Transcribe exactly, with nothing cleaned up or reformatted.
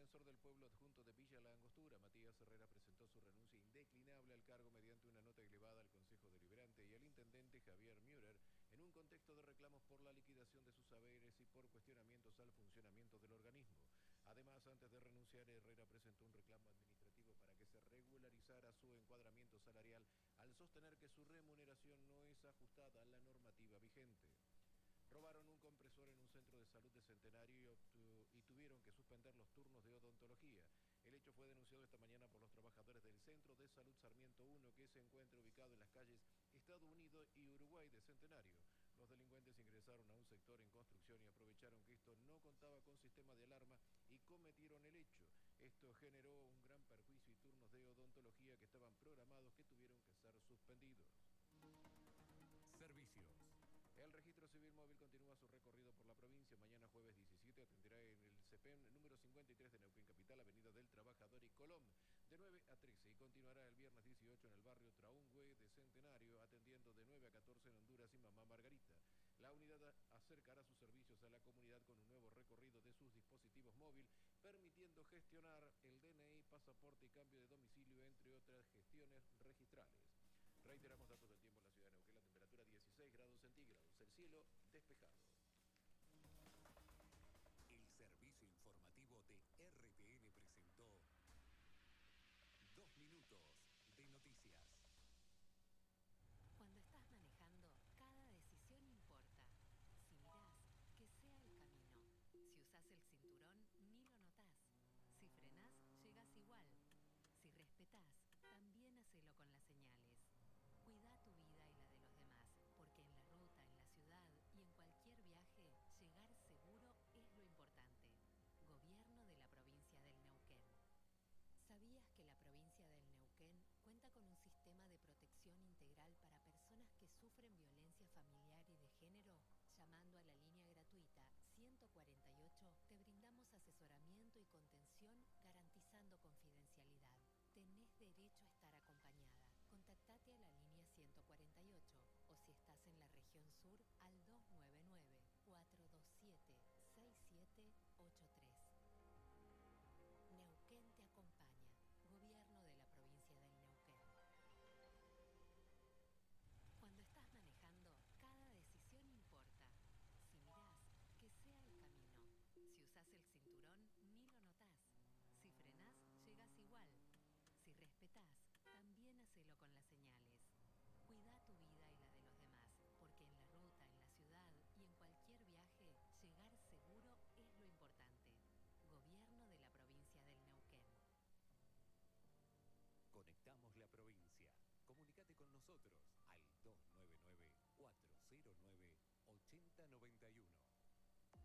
defensor del pueblo adjunto de Villa La Angostura, Matías Herrera, presentó su renuncia indeclinable al cargo mediante una nota elevada al Consejo Deliberante y al intendente Javier Müller en un contexto de reclamos por la liquidación de sus saberes y por cuestionamientos al funcionamiento del organismo. Además, antes de renunciar, Herrera presentó un reclamo administrativo para que se regularizara su encuadramiento salarial al sostener que su remuneración no es ajustada a la normativa vigente. Robaron un compresor en un centro de salud de Centenario y, y tuvieron que suspender los turnos de odontología. El hecho fue denunciado esta mañana por los trabajadores del Centro de Salud Sarmiento uno, que se encuentra ubicado en las calles Estados Unidos y Uruguay de Centenario. Los delincuentes ingresaron a un sector en construcción y aprovecharon que esto no contaba con sistema de alarma y cometieron el hecho. Esto generó un gran perjuicio y turnos de odontología que estaban programados que tuvieron que ser suspendidos. Servicios. El registro civil móvil continúa su recorrido por la provincia. Mañana jueves diecisiete atenderá en el C E P E M número cincuenta y tres de Neuquén Capital, Avenida del Trabajador y Colón, de nueve a trece, y continuará el viernes dieciocho en el barrio Traungüe de Centenario, atendiendo de nueve a catorce en Honduras y Mamá Margarita. La unidad acercará sus servicios a la comunidad con un nuevo recorrido de sus dispositivos móviles, permitiendo gestionar el D N I, pasaporte y cambio de domicilio, entre otras gestiones registrales. Reiteramos datos del tiempo en la ciudad de Neuquén: la temperatura dieciséis grados centígrados, el cielo despejado. El servicio informativo de R T N presentó Dos Minutos de Noticias. Cuando estás manejando, cada decisión importa. Si mirás, que sea el camino. Si usás el cinturón, ni lo notás. Si frenás, llegás igual. Si respetás, también hacelo con las señales. Cuida tu vida y la de los demás, porque en la ruta, en la ciudad y en cualquier viaje, llegar seguro es lo importante. Gobierno de la provincia del Neuquén. ¿Sabías que la provincia del Neuquén cuenta con un sistema de protección integral para personas que sufren violencia familiar y de género? Llamando a la línea gratuita ciento cuarenta y ocho, te brindamos asesoramiento y contención garantizando confidencialidad. Tenés derecho a estar acompañada. Contactate a la línea ciento cuarenta y ocho o, si estás en la región sur, al dos nueve nueve, cuatro dos siete, seis siete ocho tres. Neuquén te acompaña. Gobierno de la provincia del Neuquén. Cuando estás manejando, cada decisión importa. Si mirás, que sea el camino. Si usás el cinturón, ni lo notás. Si frenás, llegás igual. Si respetás, también hacelo con las señales. Cuida tu vida y la de los demás, porque en la ruta, en la ciudad y en cualquier viaje, llegar seguro es lo importante. Gobierno de la provincia del Neuquén. Conectamos la provincia. Comunicate con nosotros al dos nueve nueve, cuatro cero nueve, ocho cero nueve uno.